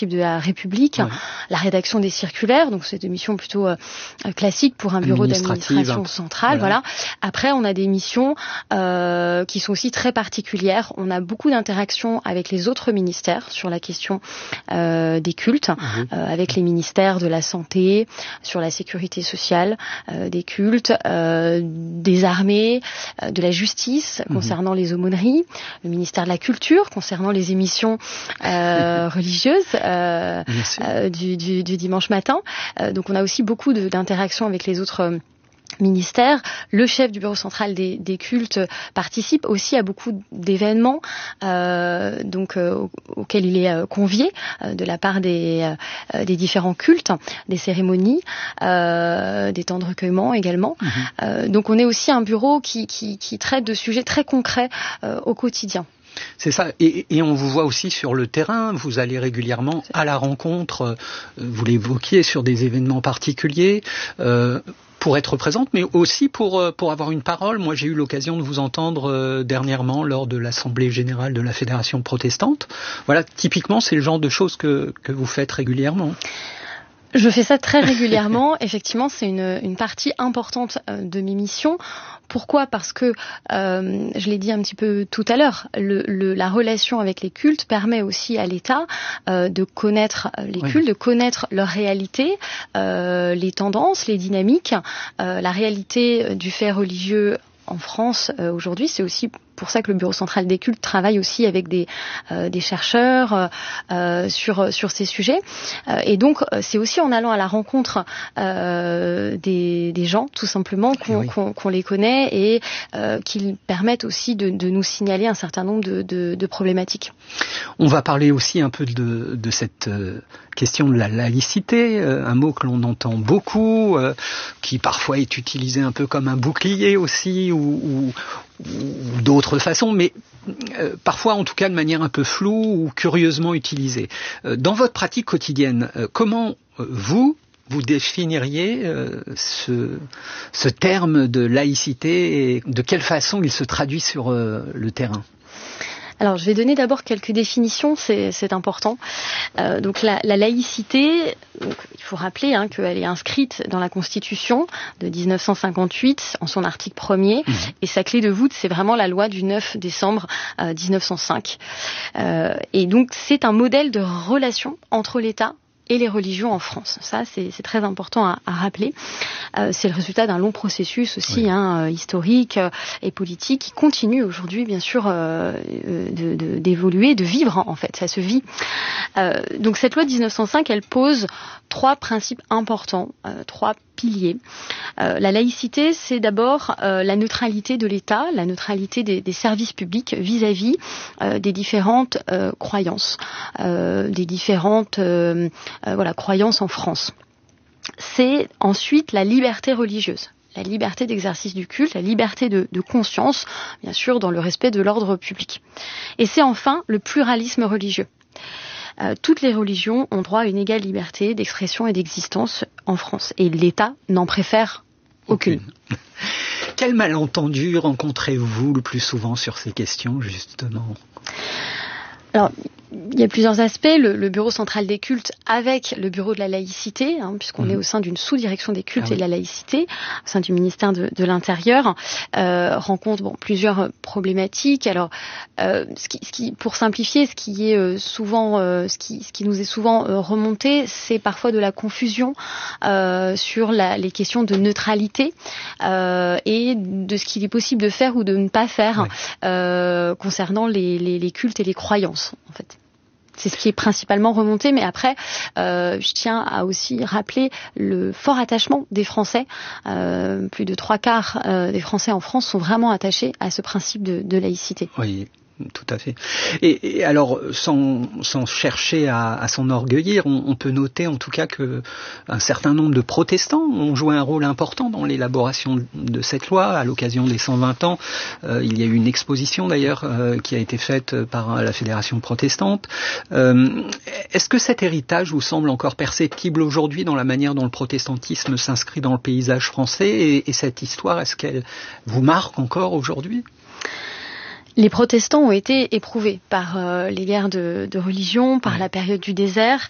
principes de la République, la rédaction des circulaires, donc c'est des missions plutôt classiques pour un bureau d'administration centrale. Voilà. Après, on a des missions qui sont aussi très particulières. On a beaucoup d'interactions avec les autres ministères sur la question des cultes, avec les ministères de la santé, sur la sécurité sociale, des cultes, des armées, de la justice concernant les aumôneries, le ministère de la culture concernant les émissions religieuses du dimanche matin. Donc on a aussi beaucoup d'interactions avec les autres ministère. Le chef du bureau central des cultes participe aussi à beaucoup d'événements auxquels il est convié de la part des différents cultes, des cérémonies, des temps de recueillement également. Donc on est aussi un bureau qui traite de sujets très concrets au quotidien. C'est ça, et on vous voit aussi sur le terrain, vous allez régulièrement à la rencontre, vous l'évoquiez, sur des événements particuliers, pour être présente, mais aussi pour avoir une parole. Moi, j'ai eu l'occasion de vous entendre dernièrement lors de l'Assemblée générale de la Fédération protestante. Voilà, typiquement, c'est le genre de choses que vous faites régulièrement. Je fais ça très régulièrement. Effectivement, c'est une partie importante de mes missions. Pourquoi ? Parce que, je l'ai dit un petit peu tout à l'heure, la relation avec les cultes permet aussi à l'État de connaître les cultes, de connaître leur réalité, les tendances, les dynamiques, la réalité du fait religieux en France aujourd'hui. C'est aussi pour ça que le Bureau central des cultes travaille aussi avec des chercheurs sur ces sujets. Et donc, c'est aussi en allant à la rencontre des gens, tout simplement, qu'on les connaît et qu'ils permettent aussi de nous signaler un certain nombre de problématiques. On va parler aussi un peu de cette question de la laïcité, un mot que l'on entend beaucoup, qui parfois est utilisé un peu comme un bouclier aussi, ou d'autres façons, mais parfois en tout cas de manière un peu floue ou curieusement utilisée. Dans votre pratique quotidienne, comment vous définiriez ce terme de laïcité et de quelle façon il se traduit sur le terrain ? Alors, je vais donner d'abord quelques définitions, c'est important. Donc, la laïcité, donc, il faut rappeler qu'elle est inscrite dans la Constitution de 1958, en son article 1er, et sa clé de voûte, c'est vraiment la loi du 9 décembre 1905. Et donc, c'est un modèle de relation entre l'État et les religions en France. Ça, c'est très important à rappeler. C'est le résultat d'un long processus aussi historique et politique qui continue aujourd'hui, bien sûr, d'évoluer, de vivre, en fait. Ça se vit. Donc, cette loi de 1905, elle pose 3 principes importants, 3 piliers. La laïcité, c'est d'abord la neutralité de l'État, la neutralité des services publics vis-à-vis des différentes croyances, des différentes croyances en France. C'est ensuite la liberté religieuse. La liberté d'exercice du culte, la liberté de conscience, bien sûr, dans le respect de l'ordre public. Et c'est enfin le pluralisme religieux. Toutes les religions ont droit à une égale liberté d'expression et d'existence en France. Et l'État n'en préfère aucune. Quel malentendu rencontrez-vous le plus souvent sur ces questions, justement ? Alors, il y a plusieurs aspects. Le Bureau central des cultes avec le Bureau de la laïcité, puisqu'on est au sein d'une sous-direction des cultes et de la laïcité, au sein du ministère de l'Intérieur, rencontre plusieurs problématiques. Alors, pour simplifier, ce qui nous est souvent remonté, c'est parfois de la confusion sur les questions de neutralité et de ce qu'il est possible de faire ou de ne pas faire concernant les cultes et les croyances, en fait. C'est ce qui est principalement remonté, mais après, je tiens à aussi rappeler le fort attachement des Français. Plus de 3/4 des Français en France sont vraiment attachés à ce principe de laïcité. Oui. Tout à fait. Et alors, sans chercher à s'enorgueillir, on peut noter en tout cas que un certain nombre de protestants ont joué un rôle important dans l'élaboration de cette loi. À l'occasion des 120 ans, il y a eu une exposition d'ailleurs qui a été faite par la Fédération protestante. Est-ce que cet héritage vous semble encore perceptible aujourd'hui dans la manière dont le protestantisme s'inscrit dans le paysage français et cette histoire, est-ce qu'elle vous marque encore aujourd'hui ? Les protestants ont été éprouvés par les guerres de religion, par la période du désert.